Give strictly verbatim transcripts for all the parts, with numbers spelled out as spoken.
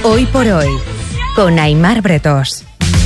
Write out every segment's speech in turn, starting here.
Hoy por hoy, con Aimar Bretos.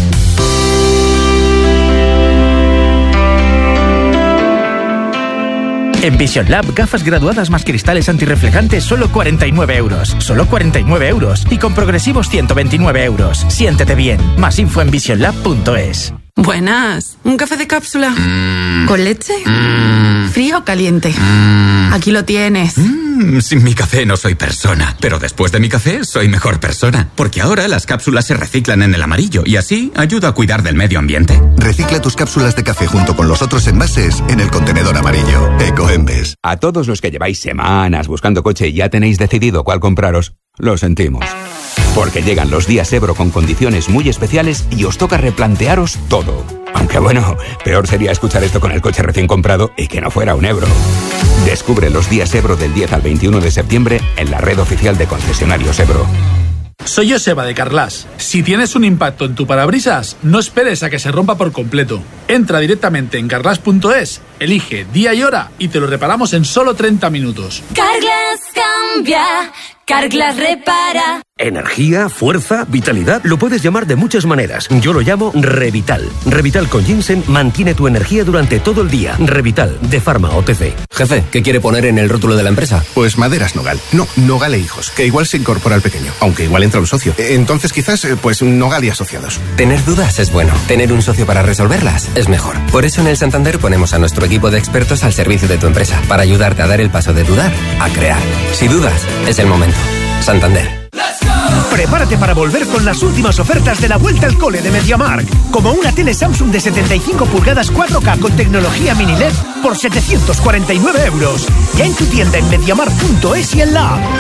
En Vision Lab, gafas graduadas más cristales antirreflejantes, solo cuarenta y nueve euros. Solo cuarenta y nueve euros. Y con progresivos, ciento veintinueve euros. Siéntete bien. Más info en vision lab punto es. Buenas. ¿Un café de cápsula? Mm. ¿Con leche? Mm. ¿Frío o caliente? Mm. Aquí lo tienes. Mm. Sin mi café no soy persona, pero después de mi café soy mejor persona. Porque ahora las cápsulas se reciclan en el amarillo y así ayuda a cuidar del medio ambiente. Recicla tus cápsulas de café junto con los otros envases en el contenedor amarillo. Ecoembes. A todos los que lleváis semanas buscando coche y ya tenéis decidido cuál compraros, lo sentimos. Porque llegan los días Ebro con condiciones muy especiales y os toca replantearos todo. Aunque bueno, peor sería escuchar esto con el coche recién comprado y que no fuera un Ebro. Descubre los días Ebro del diez al veintiuno de septiembre en la red oficial de concesionarios Ebro. Soy Joseba de Carglass. Si tienes un impacto en tu parabrisas, no esperes a que se rompa por completo. Entra directamente en carglass punto es, elige día y hora y te lo reparamos en solo treinta minutos. Carglass cambia, Carglass repara. Energía, fuerza, vitalidad, lo puedes llamar de muchas maneras. Yo lo llamo Revital. Revital con ginseng mantiene tu energía durante todo el día. Revital, de Pharma O T C. Jefe, ¿qué quiere poner en el rótulo de la empresa? Pues Maderas Nogal. No, Nogal e Hijos, que igual se incorpora al pequeño, aunque igual entra un socio. Entonces quizás, pues Nogal y Asociados. Tener dudas es bueno. Tener un socio para resolverlas es mejor. Por eso en el Santander ponemos a nuestro equipo de expertos al servicio de tu empresa, para ayudarte a dar el paso de dudar a crear. Si dudas, es el momento. Santander. Prepárate para volver con las últimas ofertas de la vuelta al cole de MediaMarkt, como una tele Samsung de setenta y cinco pulgadas cuatro K con tecnología mini L E D por setecientos cuarenta y nueve euros. Ya en tu tienda en mediamarkt punto es y en la app.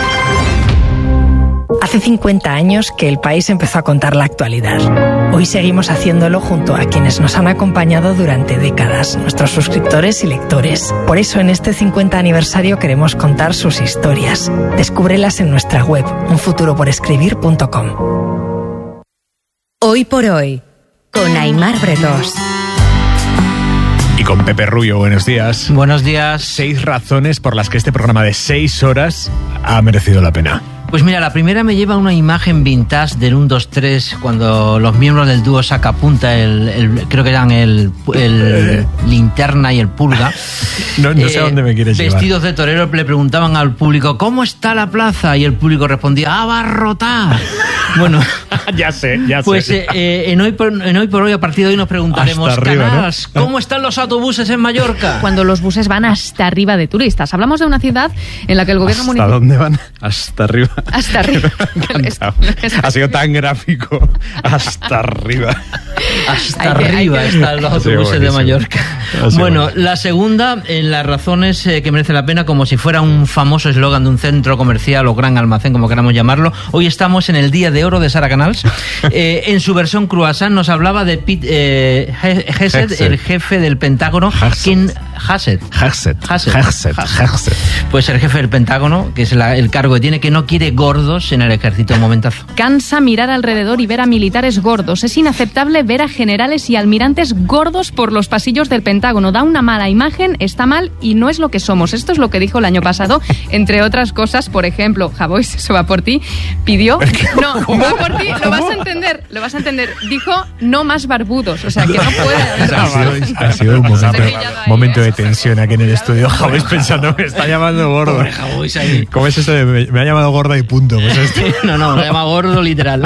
Hace cincuenta años que el país empezó a contar la actualidad. Hoy seguimos haciéndolo junto a quienes nos han acompañado durante décadas, nuestros suscriptores y lectores. Por eso en este cincuenta aniversario queremos contar sus historias. Descúbrelas en nuestra web, un futuro por escribir punto com. Hoy por hoy, con Aimar Bretos. Y con Pepe Rubio, buenos días. Buenos días. Seis razones por las que este programa de seis horas ha merecido la pena. Pues mira, la primera me lleva a una imagen vintage del uno, dos, tres, cuando los miembros del dúo Sacapunta, el, el, creo que eran el, el Linterna y el Pulga. No, no sé a eh, dónde me quieres llevar. Vestidos de torero le preguntaban al público, ¿cómo está la plaza? Y el público respondía, ¡abarrotada! Bueno, ya sé, ya pues, sé. Pues eh, en, hoy por, en hoy por hoy, a partir de hoy nos preguntaremos, hasta arriba, Canals, ¿no? ¿cómo están los autobuses en Mallorca? Cuando los buses van hasta arriba de turistas. Hablamos de una ciudad en la que el gobierno ¿Hasta municipal... dónde van? Hasta arriba. Hasta arriba. Ha sido tan gráfico. Hasta arriba. Hasta que, arriba que... están los autobuses de Mallorca. Bueno, la segunda, en las razones eh, que merece la pena, como si fuera un famoso eslogan de un centro comercial o gran almacén, como queramos llamarlo. Hoy estamos en el Día de Oro de Sara Canals. Eh, en su versión croissant nos hablaba de Pete eh, Hegseth, el jefe del Pentágono. ¿Quién? Hassett. Hassett. Hassett. Hassett. Pues el jefe del Pentágono, que es la, el cargo que tiene, que no quiere gordos en el ejército. Un momentazo. Cansa mirar alrededor y ver a militares gordos. Es inaceptable ver a generales y almirantes gordos por los pasillos del Pentágono. Da una mala imagen, está mal y no es lo que somos. Esto es lo que dijo el año pasado. Entre otras cosas, por ejemplo, Javois, eso va por ti, pidió... No, va por ti, lo vas a entender, lo vas a entender. Dijo, no más barbudos. O sea, que no puede haber... Ha sido, ha sido un momento, momento de tensión aquí en el estudio. Javois pensando, me está llamando gordo. Pobre Javois ahí. ¿Cómo es eso de me, me ha llamado gorda y punto? Pues esto. No, no, me llama gordo literal.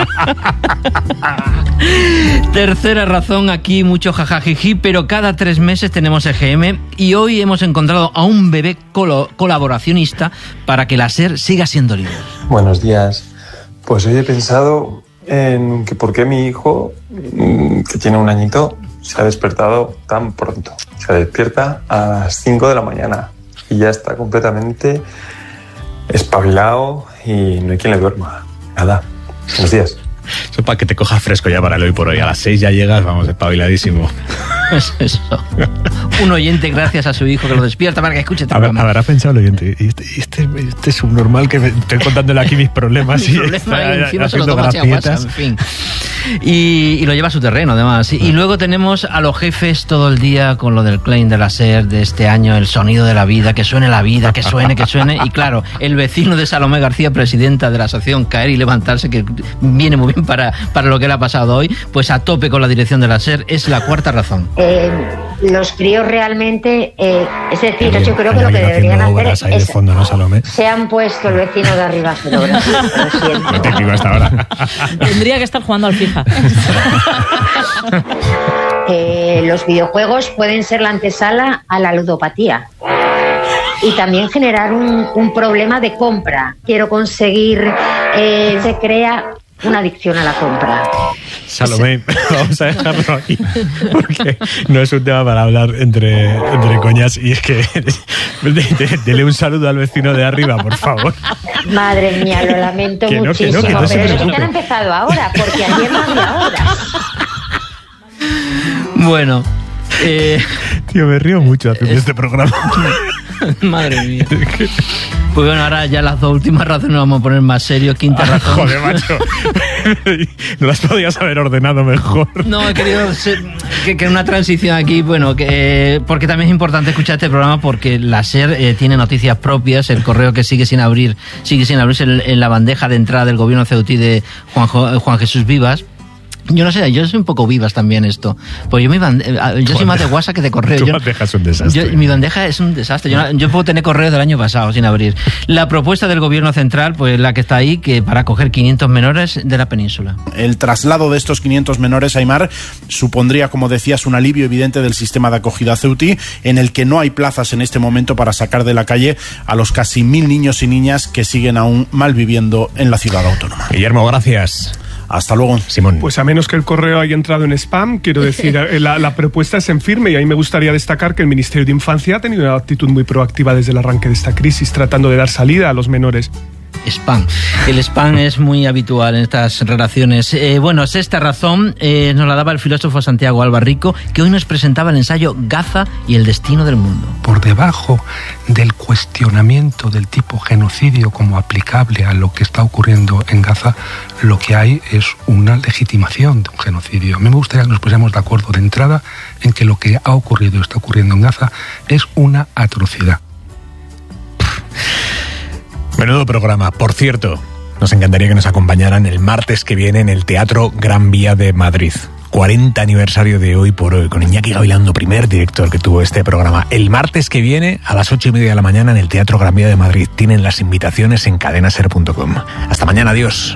Tercera razón, aquí mucho jajajiji, pero cada tres meses tenemos E G M y hoy hemos encontrado a un bebé colo- colaboracionista para que la SER siga siendo líder. Buenos días. Pues hoy he pensado en que por qué mi hijo, que tiene un añito, se ha despertado tan pronto. Se despierta a las cinco de la mañana y ya está completamente espabilado y no hay quien le duerma. Nada. Buenos días. Eso es para que te cojas fresco ya para el hoy por hoy. A las seis ya llegas, vamos, espabiladísimo. Pues eso. Un oyente gracias a su hijo que lo despierta para que escuche este programa. Habrá pensado el oyente, este, este, este subnormal que me estoy contándole aquí mis problemas y problema está y encima se lo haciendo toma así a WhatsApp, gracietas. en fin. Y, y lo lleva a su terreno, además. Y, y luego tenemos a los jefes todo el día con lo del claim de la SER de este año, el sonido de la vida, que suene la vida, que suene, que suene. Y claro, el vecino de Salomé García, presidenta de la asociación Caer y Levantarse, que viene muy bien para, para lo que le ha pasado hoy, pues a tope con la dirección de la SER, es la cuarta razón. Eh, los críos realmente, eh, es decir, yo creo que lo que deberían hacer es, ahí de fondo, ¿no, Salomé? se han puesto el vecino de arriba a hacer obras, lo siento. Técnico hasta ahora. Tendría que estar jugando al FIFA. Eh, los videojuegos pueden ser la antesala a la ludopatía y también generar un, un problema de compra. Quiero conseguir, eh, se crea una adicción a la compra. Salomé, vamos a dejarlo aquí porque no es un tema para hablar entre, entre coñas y es que dele un saludo al vecino de arriba, por favor. Madre mía, lo lamento que no, muchísimo, que no, que no pero se es que han empezado ahora, porque ayer no había hora. Bueno, eh... tío, me río mucho haciendo es... este programa. Madre mía. Pues bueno, ahora ya las dos últimas razones nos vamos a poner más serios. Quinta razón. Joder, macho. No las podías haber ordenado mejor. No, he querido ser, que, que una transición aquí, bueno, que, porque también es importante escuchar este programa porque la SER eh, tiene noticias propias, el correo que sigue sin abrir, sigue sin abrirse en, en la bandeja de entrada del gobierno ceutí de Juan, Juan Jesús Vivas. Yo no sé, yo soy un poco Vivas también esto. Pues yo mi bande- yo soy más de WhatsApp que de correo. Tu yo, bandeja es un desastre. Yo, mi bandeja es un desastre. Yo, yo puedo tener correo del año pasado sin abrir. La propuesta del gobierno central, pues la que está ahí, que para acoger quinientos menores de la península. El traslado de estos quinientos menores, Aimar, supondría, como decías, un alivio evidente del sistema de acogida ceutí, en el que no hay plazas en este momento para sacar de la calle a los casi mil niños y niñas que siguen aún malviviendo en la ciudad autónoma. Guillermo, gracias. Hasta luego. Simón. Pues a menos que el correo haya entrado en spam, quiero decir, la, la propuesta es en firme y ahí me gustaría destacar que el Ministerio de Infancia ha tenido una actitud muy proactiva desde el arranque de esta crisis, tratando de dar salida a los menores. Spam. El spam es muy habitual en estas relaciones. Eh, bueno, sexta razón eh, nos la daba el filósofo Santiago Albarrico, que hoy nos presentaba el ensayo Gaza y el destino del mundo. Por debajo del cuestionamiento del tipo genocidio como aplicable a lo que está ocurriendo en Gaza, lo que hay es una legitimación de un genocidio. A mí me gustaría que nos pusiéramos de acuerdo de entrada en que lo que ha ocurrido y está ocurriendo en Gaza es una atrocidad. Menudo programa. Por cierto, nos encantaría que nos acompañaran el martes que viene en el Teatro Gran Vía de Madrid. cuarenta aniversario de Hoy por Hoy, con Iñaki Gavilando, primer director que tuvo este programa. El martes que viene, a las ocho y media de la mañana, en el Teatro Gran Vía de Madrid. Tienen las invitaciones en cadena ser punto com. Hasta mañana, adiós.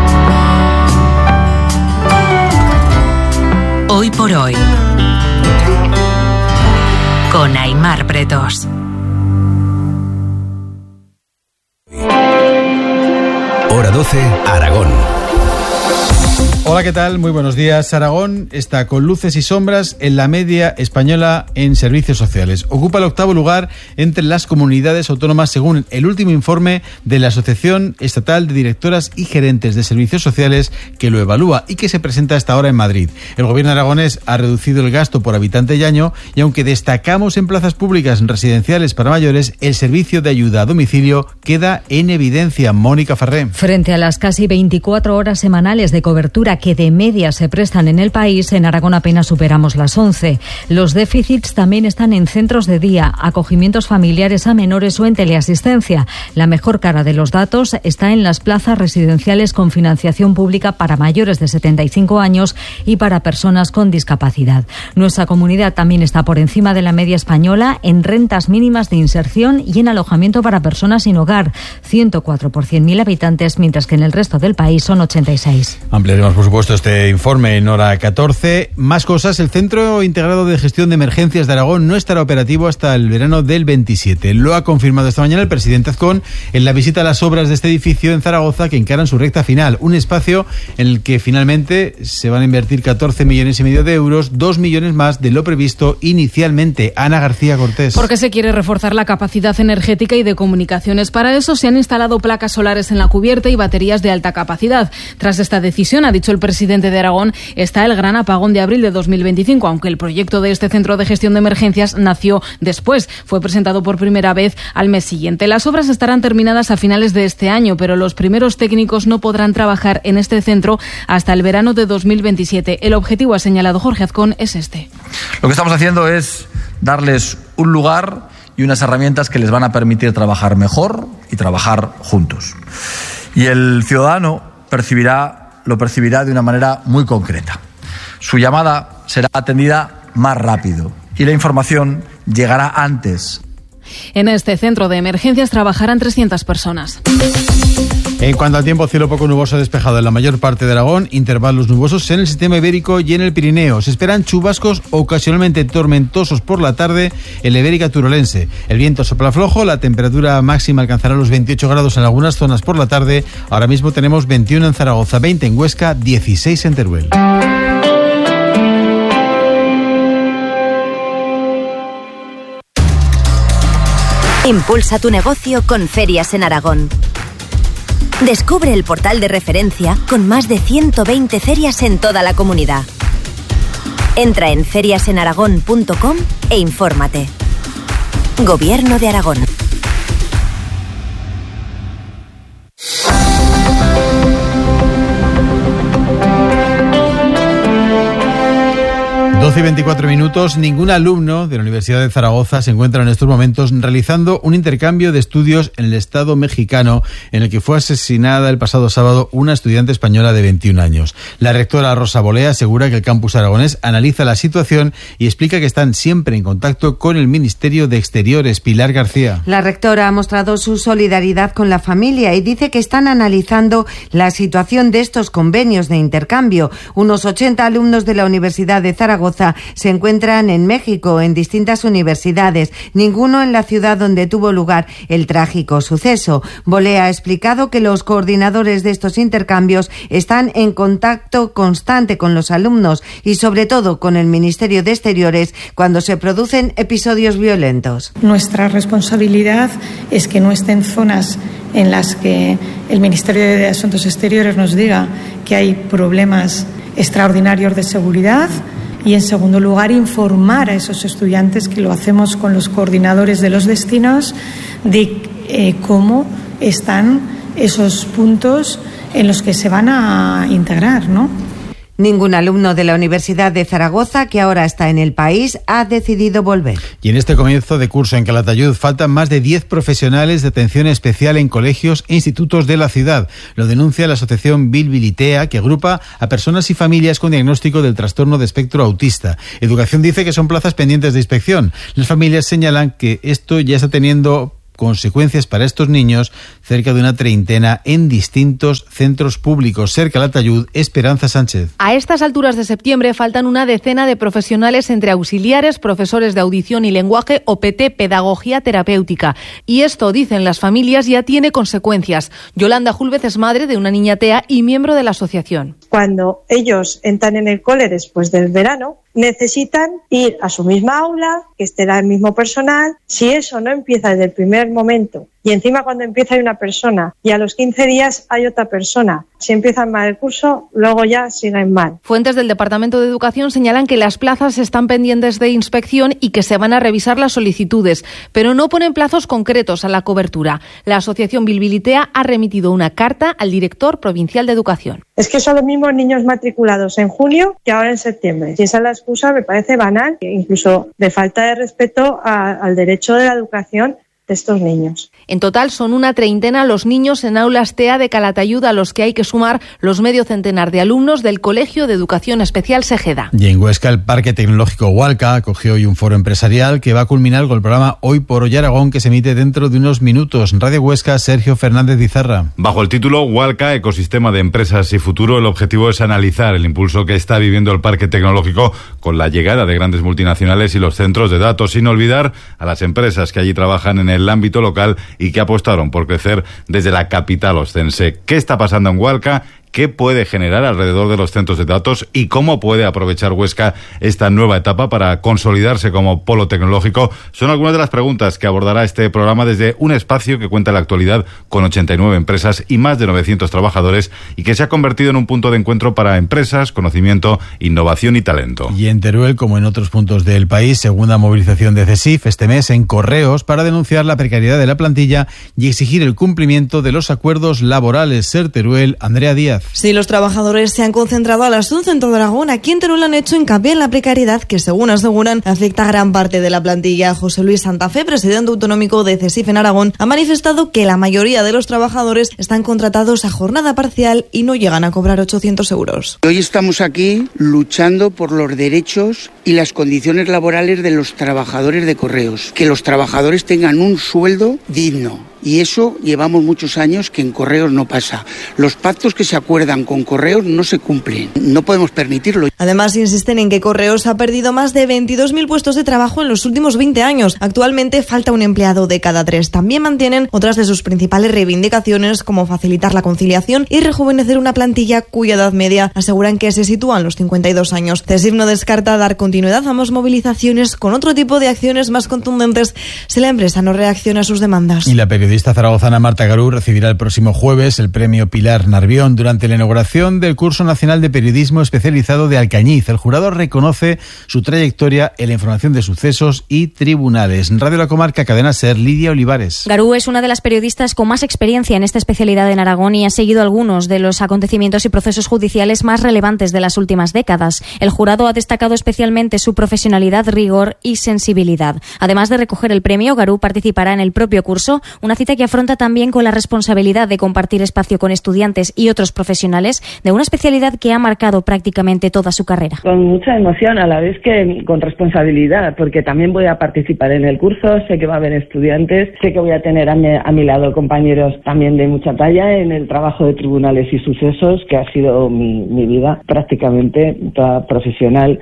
Hoy por Hoy, con Aimar Bretos. Hora doce, Aragón. Hola, ¿qué tal? Muy buenos días. Aragón está con luces y sombras en la media española en servicios sociales. Ocupa el octavo lugar entre las comunidades autónomas según el último informe de la Asociación Estatal de Directoras y Gerentes de Servicios Sociales que lo evalúa y que se presenta hasta ahora en Madrid. El gobierno aragonés ha reducido el gasto por habitante y año y aunque destacamos en plazas públicas residenciales para mayores, el servicio de ayuda a domicilio queda en evidencia. Mónica Farré. Frente a las casi veinticuatro horas semanales de cobertura que de media se prestan en el país, en Aragón apenas superamos las once. Los déficits también están en centros de día, acogimientos familiares a menores o en teleasistencia. La mejor cara de los datos está en las plazas residenciales con financiación pública para mayores de setenta y cinco años y para personas con discapacidad. Nuestra comunidad también está por encima de la media española en rentas mínimas de inserción y en alojamiento para personas sin hogar, ciento cuatro por cien mil habitantes, mientras que en el resto del país son ochenta y seis. Ampliaremos, por supuesto, este informe en hora catorce. Más cosas. El Centro Integrado de Gestión de Emergencias de Aragón no estará operativo hasta el verano del veintisiete. Lo ha confirmado esta mañana el presidente Azcón en la visita a las obras de este edificio en Zaragoza que encaran su recta final. Un espacio en el que finalmente se van a invertir catorce millones y medio de euros, dos millones más de lo previsto inicialmente. Ana García Cortés. Porque se quiere reforzar la capacidad energética y de comunicaciones. Para eso se han instalado placas solares en la cubierta y baterías de alta capacidad. Tras esta decisión, ha dicho el presidente de Aragón, está el gran apagón de abril de dos mil veinticinco, aunque el proyecto de este centro de gestión de emergencias nació después. Fue presentado por primera vez al mes siguiente. Las obras estarán terminadas a finales de este año, pero los primeros técnicos no podrán trabajar en este centro hasta el verano de dos mil veintisiete. El objetivo, ha señalado Jorge Azcón, es este. Lo que estamos haciendo es darles un lugar y unas herramientas que les van a permitir trabajar mejor y trabajar juntos. Y el ciudadano percibirá, lo percibirá de una manera muy concreta. Su llamada será atendida más rápido y la información llegará antes. En este centro de emergencias trabajarán trescientas personas. En cuanto al tiempo, cielo poco nuboso despejado en la mayor parte de Aragón, intervalos nubosos en el sistema ibérico y en el Pirineo. Se esperan chubascos ocasionalmente tormentosos por la tarde en la ibérica turolense. El viento sopla flojo, la temperatura máxima alcanzará los veintiocho grados en algunas zonas por la tarde. Ahora mismo tenemos veintiuno en Zaragoza, veinte en Huesca, dieciséis en Teruel. Impulsa tu negocio con Ferias en Aragón. Descubre el portal de referencia con más de ciento veinte ferias en toda la comunidad. Entra en ferias en aragón punto com e infórmate. Gobierno de Aragón. doce y veinticuatro minutos. Ningún alumno de la Universidad de Zaragoza se encuentra en estos momentos realizando un intercambio de estudios en el Estado mexicano, en el que fue asesinada el pasado sábado una estudiante española de veintiún años. La rectora Rosa Bolea asegura que el campus aragonés analiza la situación y explica que están siempre en contacto con el Ministerio de Exteriores. Pilar García. La rectora ha mostrado su solidaridad con la familia y dice que están analizando la situación de estos convenios de intercambio. Unos ochenta alumnos de la Universidad de Zaragoza se encuentran en México, en distintas universidades, ninguno en la ciudad donde tuvo lugar el trágico suceso. Bolea ha explicado que los coordinadores de estos intercambios están en contacto constante con los alumnos y sobre todo con el Ministerio de Exteriores cuando se producen episodios violentos. Nuestra responsabilidad es que no estén zonas en las que el Ministerio de Asuntos Exteriores nos diga que hay problemas extraordinarios de seguridad. Y, en segundo lugar, informar a esos estudiantes, que lo hacemos con los coordinadores de los destinos, de eh, cómo están esos puntos en los que se van a integrar, ¿no? Ningún alumno de la Universidad de Zaragoza, que ahora está en el país, ha decidido volver. Y en este comienzo de curso en Calatayud faltan más de diez profesionales de atención especial en colegios e institutos de la ciudad. Lo denuncia la asociación Bilbilitea, que agrupa a personas y familias con diagnóstico del trastorno de espectro autista. Educación dice que son plazas pendientes de inspección. Las familias señalan que esto ya está teniendo consecuencias para estos niños, cerca de una treintena en distintos centros públicos. Ser Calatayud, Esperanza Sánchez. A estas alturas de septiembre faltan una decena de profesionales entre auxiliares, profesores de audición y lenguaje o P T, pedagogía terapéutica. Y esto, dicen las familias, ya tiene consecuencias. Yolanda Julvez es madre de una niña TEA y miembro de la asociación. Cuando ellos entran en el cole después del verano, necesitan ir a su misma aula, que esté el mismo personal. Si eso no empieza desde el primer momento, y encima cuando empieza hay una persona y a los quince días hay otra persona, si empiezan mal el curso, luego ya siguen mal. Fuentes del Departamento de Educación señalan que las plazas están pendientes de inspección y que se van a revisar las solicitudes, pero no ponen plazos concretos a la cobertura. La asociación Bilbilitea ha remitido una carta al director provincial de Educación. Es que son los mismos niños matriculados en julio que ahora en septiembre. Y esa es la excusa, me parece banal, incluso de falta de respeto a, al derecho de la educación de estos niños. En total son una treintena los niños en aulas TEA de Calatayud, a los que hay que sumar los medio centenar de alumnos del Colegio de Educación Especial Segeda. Y en Huesca, el Parque Tecnológico Hualca acogió hoy un foro empresarial que va a culminar con el programa Hoy por Hoy Aragón, que se emite dentro de unos minutos. Radio Huesca, Sergio Fernández Izarra. Bajo el título Hualca, Ecosistema de Empresas y Futuro, el objetivo es analizar el impulso que está viviendo el Parque Tecnológico con la llegada de grandes multinacionales y los centros de datos, sin olvidar a las empresas que allí trabajan en el ámbito local y que apostaron por crecer desde la capital ostense. ¿Qué está pasando en Hualca? qué puede generar alrededor de los centros de datos y cómo puede aprovechar Huesca esta nueva etapa para consolidarse como polo tecnológico. Son algunas de las preguntas que abordará este programa desde un espacio que cuenta en la actualidad con ochenta y nueve empresas y más de novecientos trabajadores y que se ha convertido en un punto de encuentro para empresas, conocimiento, innovación y talento. Y en Teruel, como en otros puntos del país, segunda movilización de CESIF este mes en Correos para denunciar la precariedad de la plantilla y exigir el cumplimiento de los acuerdos laborales. Ser Teruel, Andrea Díaz. Sí, los trabajadores se han concentrado a las once en todo Aragón. Aquí en Teruel han hecho hincapié en la precariedad que, según aseguran, afecta a gran parte de la plantilla. José Luis Santa Fe, presidente autonómico de CESIF en Aragón, ha manifestado que la mayoría de los trabajadores están contratados a jornada parcial y no llegan a cobrar ochocientos euros. Hoy estamos aquí luchando por los derechos y las condiciones laborales de los trabajadores de Correos, que los trabajadores tengan un sueldo digno. Y eso llevamos muchos años que en Correos no pasa. Los pactos que se acuerdan con Correos no se cumplen. No podemos permitirlo. Además, insisten en que Correos ha perdido más de veintidós mil puestos de trabajo en los últimos veinte años. Actualmente falta un empleado de cada tres. También mantienen otras de sus principales reivindicaciones, como facilitar la conciliación y rejuvenecer una plantilla cuya edad media aseguran que se sitúa en los cincuenta y dos años. CESIF no descarta dar continuidad a más movilizaciones con otro tipo de acciones más contundentes si la empresa no reacciona a sus demandas. Y la periodista periodista zaragozana Marta Garú recibirá el próximo jueves el premio Pilar Narbión durante la inauguración del Curso Nacional de Periodismo Especializado de Alcañiz. El jurado reconoce su trayectoria en la información de sucesos y tribunales. En Radio La Comarca, Cadena SER, Lidia Olivares. Garú es una de las periodistas con más experiencia en esta especialidad en Aragón y ha seguido algunos de los acontecimientos y procesos judiciales más relevantes de las últimas décadas. El jurado ha destacado especialmente su profesionalidad, rigor y sensibilidad. Además de recoger el premio, Garú participará en el propio curso, una cita que afronta también con la responsabilidad de compartir espacio con estudiantes y otros profesionales de una especialidad que ha marcado prácticamente toda su carrera. Con mucha emoción, a la vez que con responsabilidad, porque también voy a participar en el curso, sé que va a haber estudiantes, sé que voy a tener a mi, a mi lado compañeros también de mucha talla en el trabajo de tribunales y sucesos, que ha sido mi, mi vida prácticamente toda profesional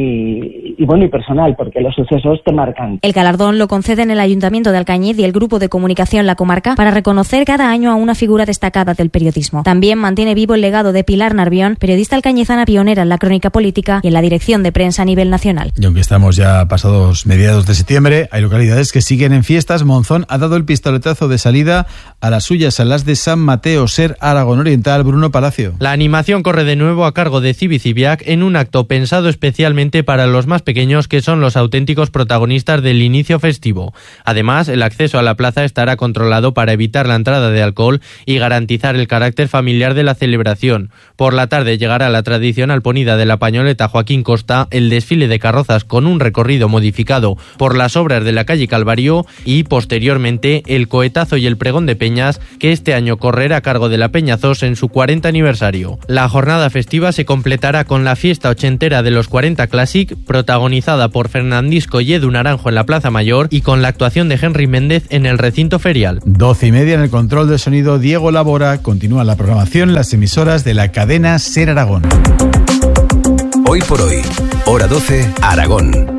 y, y bueno y personal, porque los sucesos te marcan. El galardón lo conceden el Ayuntamiento de Alcañiz y el Grupo de Comunicación La Comarca para reconocer cada año a una figura destacada del periodismo. También mantiene vivo el legado de Pilar Narbión, periodista alcañizana pionera en la crónica política y en la dirección de prensa a nivel nacional. Y aunque estamos ya pasados mediados de septiembre, hay localidades que siguen en fiestas. Monzón ha dado el pistoletazo de salida a las suyas, a las de San Mateo. Ser Aragón Oriental, Bruno Palacio. La animación corre de nuevo a cargo de Cibicibiac en un acto pensado especialmente para los más pequeños, que son los auténticos protagonistas del inicio festivo. Además, el acceso a la plaza estará controlado para evitar la entrada de alcohol y garantizar el carácter familiar de la celebración. Por la tarde llegará la tradicional ponida de la pañoleta Joaquín Costa, el desfile de carrozas con un recorrido modificado por las obras de la calle Calvario y, posteriormente, el cohetazo y el pregón de peñas, que este año correrá a cargo de la Peñazos en su cuarenta aniversario. La jornada festiva se completará con la fiesta ochentera de los cuarenta Classic, protagonizada por Fernandisco y Edu Naranjo en la Plaza Mayor y con la actuación de Henry Méndez en el recinto ferial. Doce y media en el control de sonido, Diego Labora. Continúa la programación en las emisoras de la cadena SER Aragón. Hoy por hoy, hora doce, Aragón.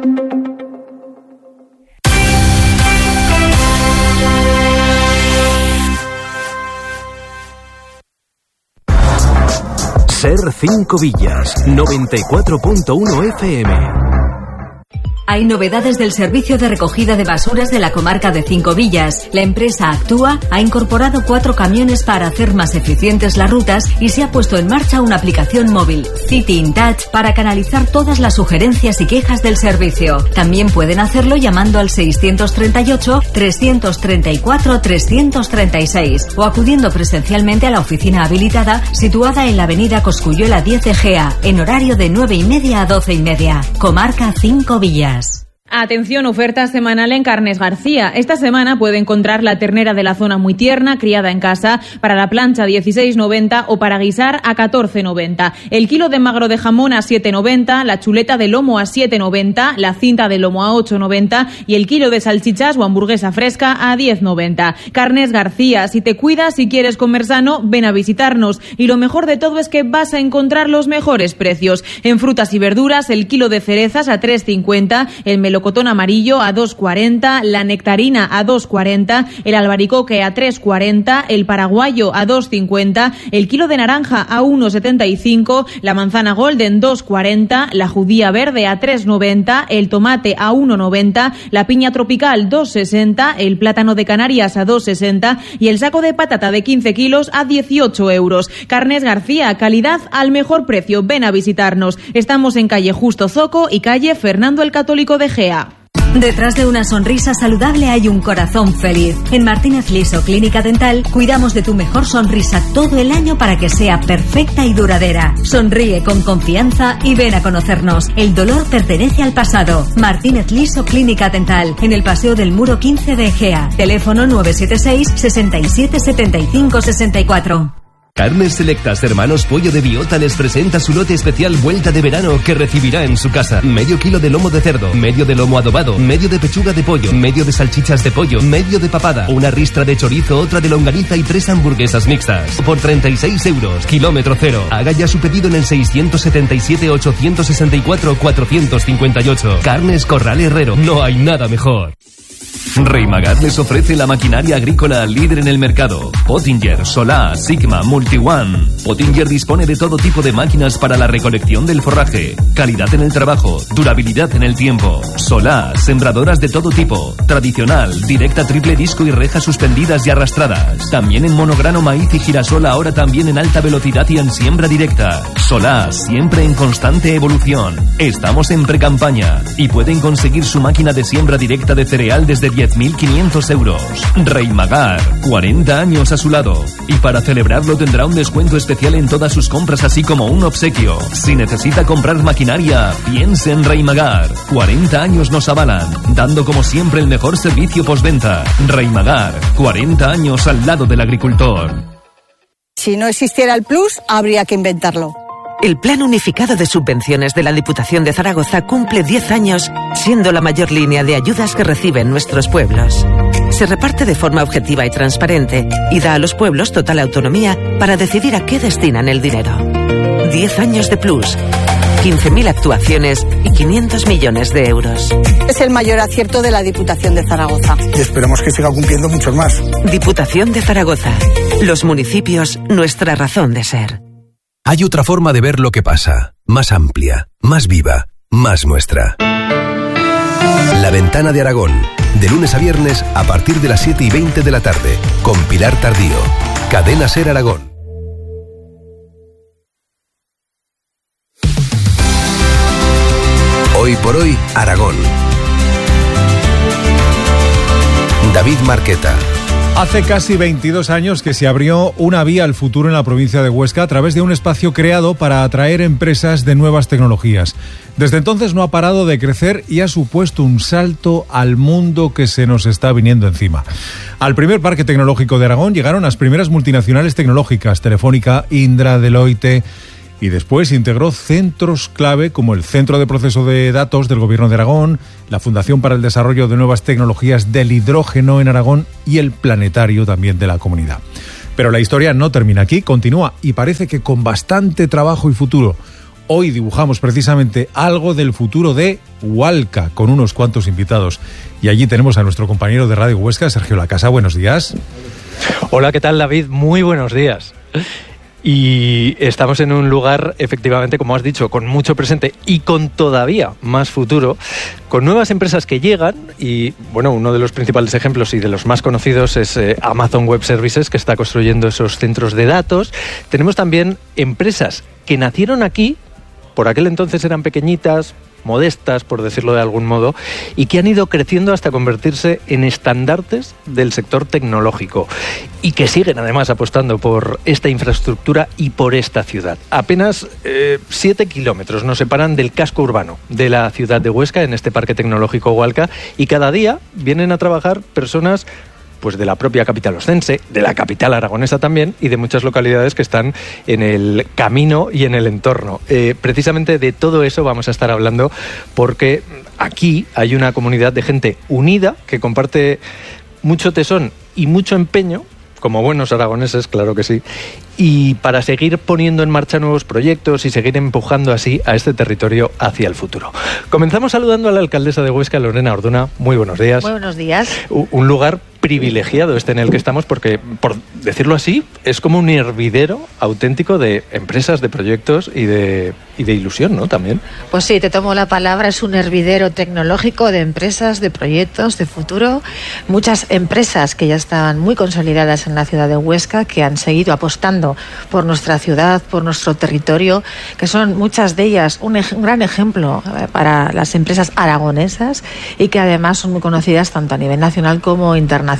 SER cinco Villas, noventa y cuatro punto uno F M. Hay novedades del servicio de recogida de basuras de la comarca de Cinco Villas. La empresa Actúa ha incorporado cuatro camiones para hacer más eficientes las rutas y se ha puesto en marcha una aplicación móvil, City in Touch, para canalizar todas las sugerencias y quejas del servicio. También pueden hacerlo llamando al seiscientos treinta y ocho, trescientos treinta y cuatro, trescientos treinta y seis o acudiendo presencialmente a la oficina habilitada situada en la avenida Cosculluela diez Egea, en horario de nueve y media a doce y media. Comarca Cinco Villas. Atención, oferta semanal en Carnes García. Esta semana puede encontrar la ternera de la zona muy tierna, criada en casa, para la plancha dieciséis noventa o para guisar a catorce noventa. El kilo de magro de jamón a siete noventa, la chuleta de lomo a siete noventa, la cinta de lomo a ocho noventa y el kilo de salchichas o hamburguesa fresca a diez noventa. Carnes García, si te cuidas y quieres comer sano, ven a visitarnos. Y lo mejor de todo es que vas a encontrar los mejores precios. En frutas y verduras, el kilo de cerezas a tres cincuenta, el melocotón melocotón amarillo a dos cuarenta, la nectarina a dos cuarenta, el albaricoque a tres cuarenta, el paraguayo a dos cincuenta, el kilo de naranja a uno setenta y cinco, la manzana golden dos cuarenta, la judía verde a tres noventa, el tomate a uno noventa, la piña tropical dos sesenta, el plátano de Canarias a dos sesenta y el saco de patata de quince kilos a dieciocho euros. Carnes García, calidad al mejor precio. Ven a visitarnos. Estamos en calle Justo Zoco y calle Fernando el Católico de Gea. Detrás de una sonrisa saludable hay un corazón feliz. En Martínez Liso Clínica Dental cuidamos de tu mejor sonrisa todo el año para que sea perfecta y duradera. Sonríe con confianza y ven a conocernos. El dolor pertenece al pasado. Martínez Liso Clínica Dental, en el Paseo del Muro quince de Egea. Teléfono nueve siete seis, sesenta y siete, setenta y cinco, sesenta y cuatro. Carnes Selectas Hermanos Pollo de Biota les presenta su lote especial Vuelta de Verano que recibirá en su casa. Medio kilo de lomo de cerdo, medio de lomo adobado, medio de pechuga de pollo, medio de salchichas de pollo, medio de papada, una ristra de chorizo, otra de longaniza y tres hamburguesas mixtas. Por treinta y seis euros, kilómetro cero. Haga ya su pedido en el seiscientos setenta y siete, ochocientos sesenta y cuatro, cuatrocientos cincuenta y ocho. Carnes Corral Herrero, no hay nada mejor. Reimagat les ofrece la maquinaria agrícola líder en el mercado. Pottinger, Solá, Sigma, MultiOne. Pottinger dispone de todo tipo de máquinas para la recolección del forraje. Calidad en el trabajo, durabilidad en el tiempo. Solá, sembradoras de todo tipo. Tradicional, directa, triple disco y rejas suspendidas y arrastradas. También en monograno, maíz y girasol, ahora también en alta velocidad y en siembra directa. Solá, siempre en constante evolución. Estamos en precampaña y pueden conseguir su máquina de siembra directa de cereal desde diez mil quinientos euros. Reimagar, cuarenta años a su lado. Y para celebrarlo tendrá un descuento especial en todas sus compras, así como un obsequio. Si necesita comprar maquinaria, piense en Reimagar. cuarenta años nos avalan, dando como siempre el mejor servicio postventa. Reimagar, cuarenta años al lado del agricultor. Si no existiera el Plus, habría que inventarlo. El Plan Unificado de Subvenciones de la Diputación de Zaragoza cumple diez años, siendo la mayor línea de ayudas que reciben nuestros pueblos. Se reparte de forma objetiva y transparente y da a los pueblos total autonomía para decidir a qué destinan el dinero. diez años de Plus, quince mil actuaciones y quinientos millones de euros. Es el mayor acierto de la Diputación de Zaragoza. Y esperamos que siga cumpliendo muchos más. Diputación de Zaragoza. Los municipios, nuestra razón de ser. Hay otra forma de ver lo que pasa, más amplia, más viva, más nuestra. La Ventana de Aragón, de lunes a viernes a partir de las siete y veinte de la tarde, con Pilar Tardío. Cadena Ser Aragón. Hoy por hoy, Aragón. David Marqueta. Hace casi veintidós años que se abrió una vía al futuro en la provincia de Huesca a través de un espacio creado para atraer empresas de nuevas tecnologías. Desde entonces no ha parado de crecer y ha supuesto un salto al mundo que se nos está viniendo encima. Al primer parque tecnológico de Aragón llegaron las primeras multinacionales tecnológicas, Telefónica, Indra, Deloitte, y después integró centros clave como el Centro de Proceso de Datos del Gobierno de Aragón, la Fundación para el Desarrollo de Nuevas Tecnologías del Hidrógeno en Aragón y el Planetario también de la comunidad. Pero la historia no termina aquí, continúa y parece que con bastante trabajo y futuro. Hoy dibujamos precisamente algo del futuro de Hualca con unos cuantos invitados. Y allí tenemos a nuestro compañero de Radio Huesca, Sergio Lacasa. Buenos días. Hola, ¿qué tal, David? Muy buenos días. Y estamos en un lugar, efectivamente, como has dicho, con mucho presente y con todavía más futuro, con nuevas empresas que llegan y, bueno, uno de los principales ejemplos y de los más conocidos es eh, Amazon Web Services, que está construyendo esos centros de datos. Tenemos también empresas que nacieron aquí, por aquel entonces eran pequeñitas, modestas, por decirlo de algún modo, y que han ido creciendo hasta convertirse en estandartes del sector tecnológico y que siguen además apostando por esta infraestructura y por esta ciudad. Apenas eh, siete kilómetros nos separan del casco urbano de la ciudad de Huesca, en este Parque Tecnológico Hualca, y cada día vienen a trabajar personas pues de la propia capital oscense, de la capital aragonesa también y de muchas localidades que están en el camino y en el entorno. Eh, precisamente de todo eso vamos a estar hablando porque aquí hay una comunidad de gente unida que comparte mucho tesón y mucho empeño, como buenos aragoneses, claro que sí, y para seguir poniendo en marcha nuevos proyectos y seguir empujando así a este territorio hacia el futuro. Comenzamos saludando a la alcaldesa de Huesca, Lorena Orduna. Muy buenos días. Muy buenos días. Un lugar privilegiado este en el que estamos porque, por decirlo así, es como un hervidero auténtico de empresas, de proyectos y de, y de ilusión, ¿no? También. Pues sí, te tomo la palabra, es un hervidero tecnológico de empresas, de proyectos, de futuro. Muchas empresas que ya estaban muy consolidadas en la ciudad de Huesca, que han seguido apostando por nuestra ciudad, por nuestro territorio, que son muchas de ellas un, ej- un gran ejemplo para las empresas aragonesas y que además son muy conocidas tanto a nivel nacional como internacional.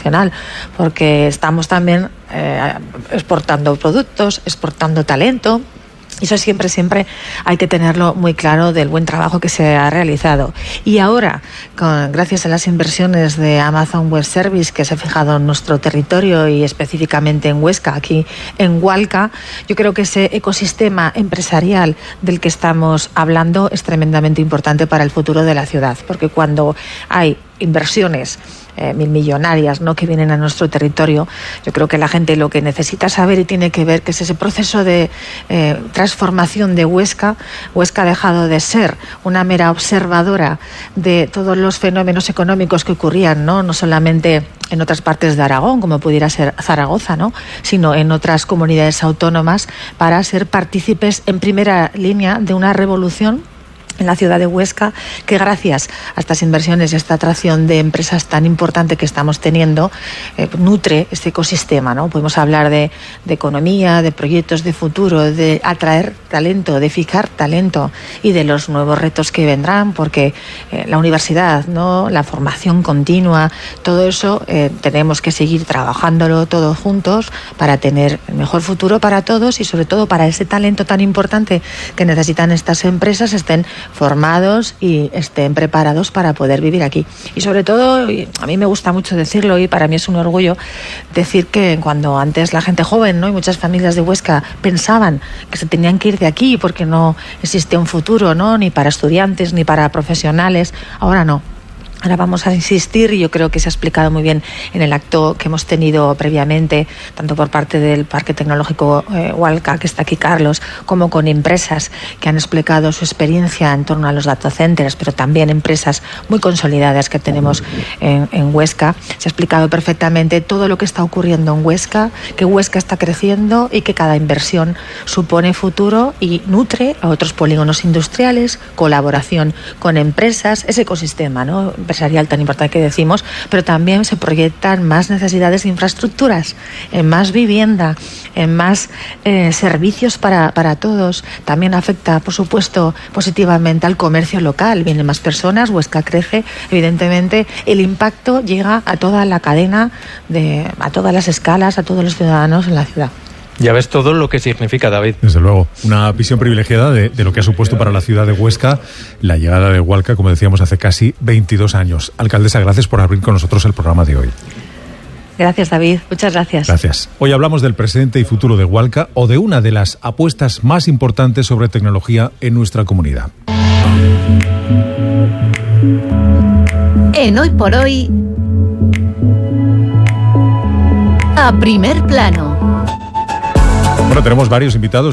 Porque estamos también eh, exportando productos, exportando talento. Y eso siempre, siempre hay que tenerlo muy claro del buen trabajo que se ha realizado. Y ahora, con, gracias a las inversiones de Amazon Web Service, que se ha fijado en nuestro territorio y específicamente en Huesca, aquí en Hualca, yo creo que ese ecosistema empresarial del que estamos hablando es tremendamente importante para el futuro de la ciudad. Porque cuando hay inversiones Eh, mil millonarias, ¿no?, que vienen a nuestro territorio, yo creo que la gente lo que necesita saber y tiene que ver que es ese proceso de eh, transformación de Huesca. Huesca ha dejado de ser una mera observadora de todos los fenómenos económicos que ocurrían, no, no solamente en otras partes de Aragón, como pudiera ser Zaragoza, ¿no?, sino en otras comunidades autónomas, para ser partícipes en primera línea de una revolución en la ciudad de Huesca, que gracias a estas inversiones y a esta atracción de empresas tan importante que estamos teniendo, eh, nutre este ecosistema, ¿no? Podemos hablar de, de economía, de proyectos de futuro, de atraer talento, de fijar talento y de los nuevos retos que vendrán, porque eh, la universidad, ¿no?, la formación continua, todo eso eh, tenemos que seguir trabajándolo todos juntos para tener el mejor futuro para todos y sobre todo para ese talento tan importante que necesitan estas empresas, estén formados y estén preparados para poder vivir aquí. Y sobre todo, y a mí me gusta mucho decirlo y para mí es un orgullo decir que cuando antes la gente joven, ¿no?, y muchas familias de Huesca pensaban que se tenían que ir de aquí porque no existía un futuro, ¿no?, ni para estudiantes ni para profesionales, ahora no. Ahora vamos a insistir, y yo creo que se ha explicado muy bien en el acto que hemos tenido previamente, tanto por parte del Parque Tecnológico eh, Hualca, que está aquí Carlos, como con empresas que han explicado su experiencia en torno a los data centers, pero también empresas muy consolidadas que tenemos en, en Huesca. Se ha explicado perfectamente todo lo que está ocurriendo en Huesca, que Huesca está creciendo y que cada inversión supone futuro y nutre a otros polígonos industriales, colaboración con empresas, ese ecosistema, ¿no?, empresarial tan importante que decimos, pero también se proyectan más necesidades de infraestructuras, en más vivienda, en más eh, servicios para, para todos. También afecta, por supuesto, positivamente al comercio local. Vienen más personas, Huesca crece, evidentemente el impacto llega a toda la cadena, de, a todas las escalas, a todos los ciudadanos en la ciudad. Ya ves todo lo que significa, David. Desde luego, una visión privilegiada de, de lo que ha supuesto para la ciudad de Huesca la llegada de Hualca, como decíamos, hace casi veintidós años. Alcaldesa, gracias por abrir con nosotros el programa de hoy. Gracias, David. Muchas gracias. Gracias. Hoy hablamos del presente y futuro de Hualca, o de una de las apuestas más importantes sobre tecnología en nuestra comunidad. En Hoy por Hoy, a primer plano. Bueno, tenemos varios invitados